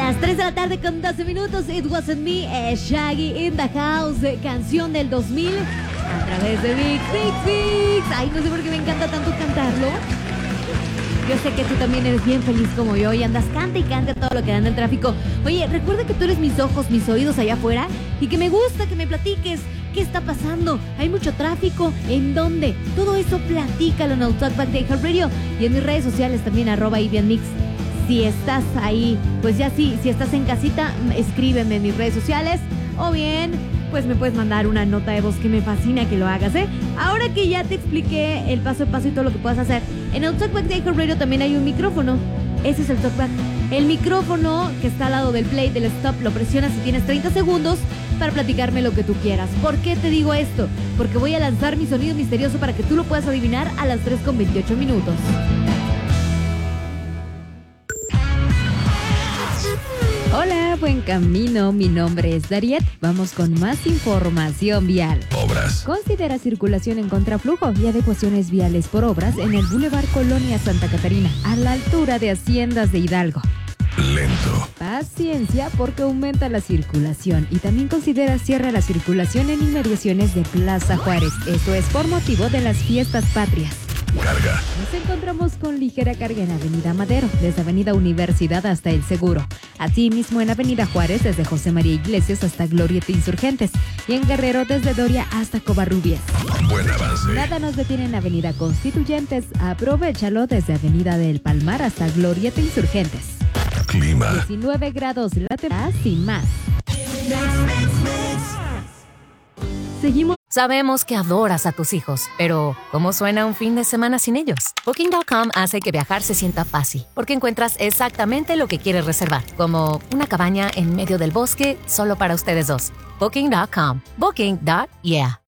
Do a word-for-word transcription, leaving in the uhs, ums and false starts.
Las tres de la tarde con doce minutos. It Wasn't Me, eh, Shaggy in the House, eh, canción del dos mil a través de Mix, Mix, Mix. Ay, no sé por qué me encanta tanto cantarlo. Yo sé que tú también eres bien feliz como yo y andas canta y canta todo lo que da en el tráfico. Oye, recuerda que tú eres mis ojos, mis oídos allá afuera y que me gusta que me platiques qué está pasando. Hay mucho tráfico, ¿en dónde? Todo eso platícalo en el Talkback de iHeartRadio y en mis redes sociales también, arroba Ibianmix. Si estás ahí, pues ya sí, si estás en casita, escríbeme en mis redes sociales o bien, pues me puedes mandar una nota de voz que me fascina que lo hagas, ¿eh? Ahora que ya te expliqué el paso a paso y todo lo que puedas hacer, en el Talkback de iHeartRadio también hay un micrófono. Ese es el Talkback. El micrófono que está al lado del play, del stop, lo presionas y tienes treinta segundos para platicarme lo que tú quieras. ¿Por qué te digo esto? Porque voy a lanzar mi sonido misterioso para que tú lo puedas adivinar a las tres con veintiocho minutos. Hola, buen camino. Mi nombre es Dariet. Vamos con más información vial. Obras. Considera circulación en contraflujo y adecuaciones viales por obras en el Boulevard Colonia Santa Catarina, a la altura de Haciendas de Hidalgo. Lento. Paciencia porque aumenta la circulación y también considera cierre la circulación en inmediaciones de Plaza Juárez. Esto es por motivo de las fiestas patrias. Carga. Nos encontramos con ligera carga en Avenida Madero, desde Avenida Universidad hasta El Seguro. Asimismo en Avenida Juárez, desde José María Iglesias hasta Glorieta Insurgentes. Y en Guerrero, desde Doria hasta Covarrubias. Buen avance. Nada nos detiene en Avenida Constituyentes. Aprovéchalo desde Avenida del Palmar hasta Glorieta Insurgentes. Clima. diecinueve grados la temperatura sin más. Seguimos. Sabemos que adoras a tus hijos, pero ¿cómo suena un fin de semana sin ellos? Booking punto com hace que viajar se sienta fácil, porque encuentras exactamente lo que quieres reservar, como una cabaña en medio del bosque solo para ustedes dos. Booking punto com. Booking. Yeah.